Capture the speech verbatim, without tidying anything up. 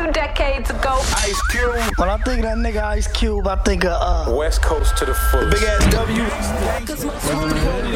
two decades ago. Ice Cube. When I think of that nigga Ice Cube, I think of uh West Coast to the fullest. Big ass W.